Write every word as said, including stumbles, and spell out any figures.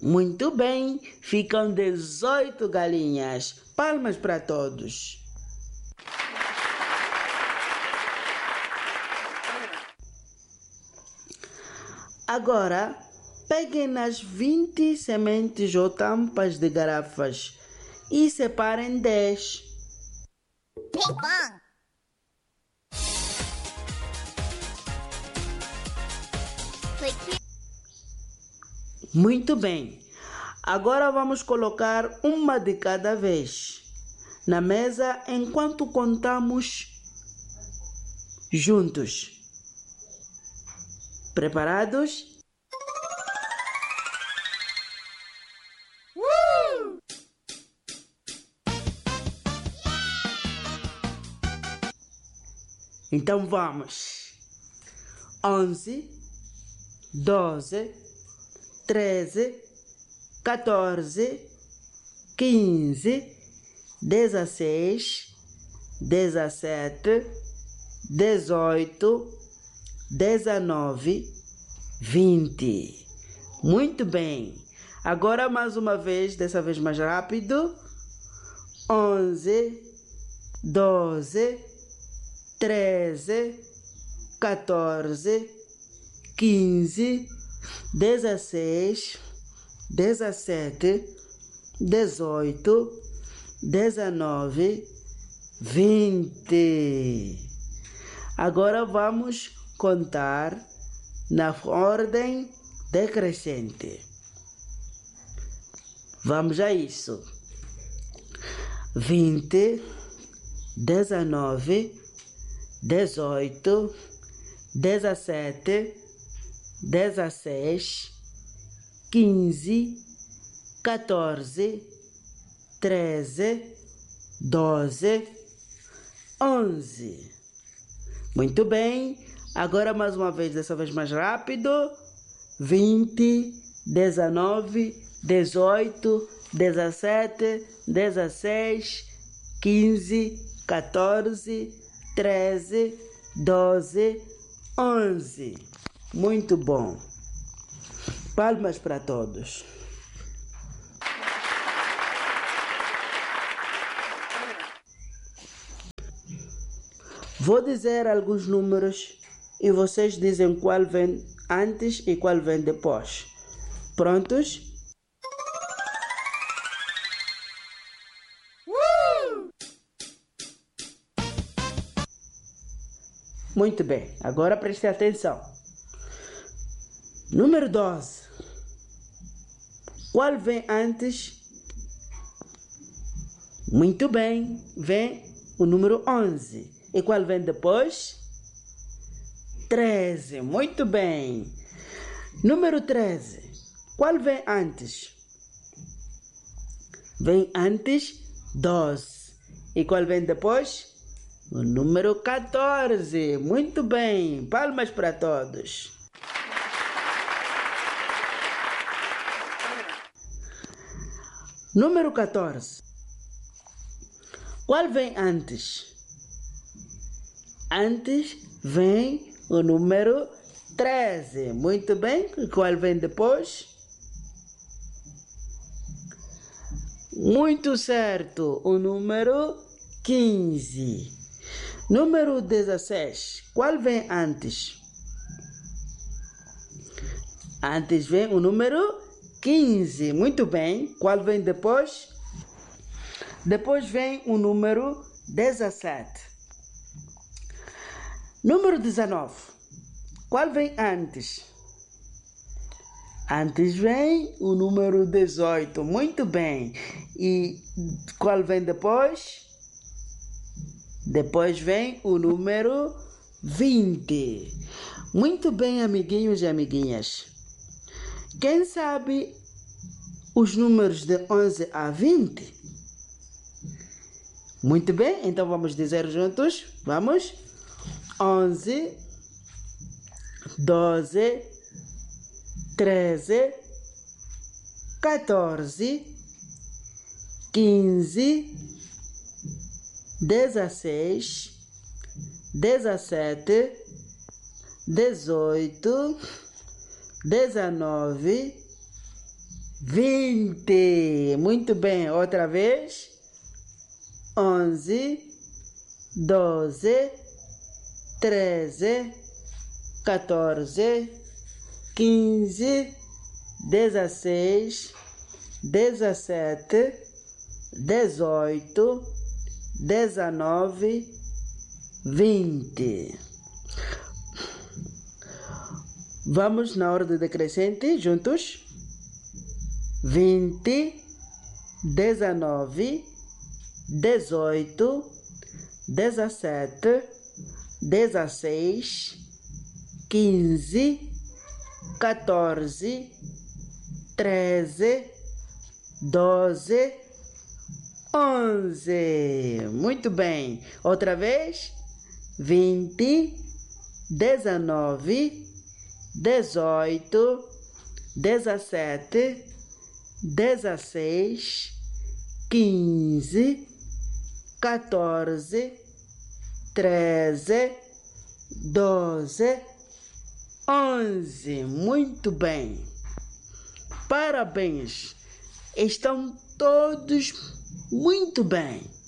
Muito bem, ficam dezoito galinhas. Palmas para todos. Agora, peguem nas vinte sementes ou tampas de garrafas e separem dez. Ping-pong. Muito bem. Agora vamos colocar uma de cada vez na mesa enquanto contamos juntos. Preparados? Uh! Então vamos. Onze, doze, treze, quatorze, quinze, dezesseis, dezessete, dezoito, dezenove, vinte. Muito bem. Agora mais uma vez, dessa vez mais rápido. Onze, doze, treze, quatorze, quinze, dezesseis, dezessete, dezoito, dezenove, vinte. Agora vamos contar na ordem decrescente. Vamos a isso. Vinte, dezenove, dezoito, dezessete, dezesseis, quinze, quatorze, treze, doze, onze. Muito bem. Agora mais uma vez, dessa vez mais rápido. vinte, dezenove, dezoito, dezessete, dezesseis, quinze, quatorze, treze, doze, onze. Muito bom. Palmas para todos. Vou dizer alguns números e vocês dizem qual vem antes e qual vem depois. Prontos? Uh! Muito bem. Agora preste atenção. Número doze. Qual vem antes? Muito bem. Vem o número onze. E qual vem depois? treze. Muito bem. Número treze. Qual vem antes? Vem antes doze. E qual vem depois? O número quatorze. Muito bem. Palmas para todos. Número quatorze. Qual vem antes? Antes vem o número treze. Muito bem. Qual vem depois? Muito certo. O número quinze. Número dezesseis. Qual vem antes? Antes vem o número quinze. Muito bem. Qual vem depois? Depois vem o número dezessete. Número dezenove. Qual vem antes? Antes vem o número dezoito. Muito bem. E qual vem depois? Depois vem o número vinte. Muito bem, amiguinhos e amiguinhas. Quem sabe os números de onze a vinte? Muito bem, então vamos dizer juntos. Vamos. onze, doze, treze, quatorze, quinze, dezesseis, dezessete, dezoito, dezenove, vinte. Muito bem, outra vez. onze, doze, treze, quatorze, quinze, dezesseis, dezessete, dezoito, dezenove, vinte. Vamos na ordem decrescente, juntos. vinte, dezenove, dezoito, dezessete, dezesseis, quinze, quatorze, treze, doze, onze. Muito bem. Outra vez. vinte, dezenove, dezoito, dezessete, dezesseis, quinze, quatorze, treze, doze, onze. Muito bem. Parabéns. Estão todos muito bem.